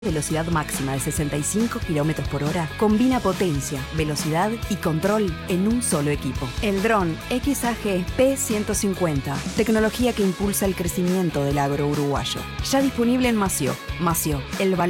Velocidad máxima de 65 km por hora combina potencia, velocidad y control en un solo equipo. El dron XAG P150, tecnología que impulsa el crecimiento del agro uruguayo. Ya disponible en Mació. Mació, el valor